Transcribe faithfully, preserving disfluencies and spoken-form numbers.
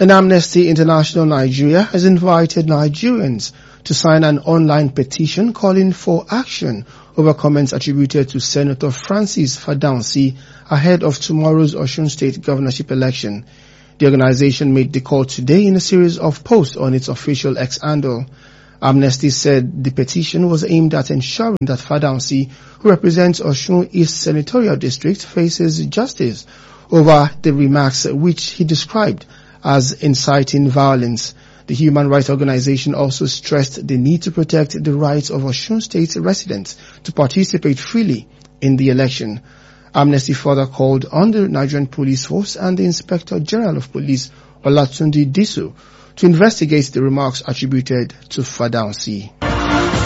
And Amnesty International Nigeria has invited Nigerians to sign an online petition calling for action over comments attributed to Senator Francis Fadamsi ahead of tomorrow's Osun State governorship election. The organization made the call today in a series of posts on its official X handle. Amnesty said the petition was aimed at ensuring that Fadamsi, who represents Osun East Senatorial District, faces justice over the remarks which he described as inciting violence. The human rights organization also stressed the need to protect the rights of Osun State residents to participate freely in the election. Amnesty further called on the Nigerian Police Force and the Inspector General of Police, Olatunde Disu, to investigate the remarks attributed to Fadamsi.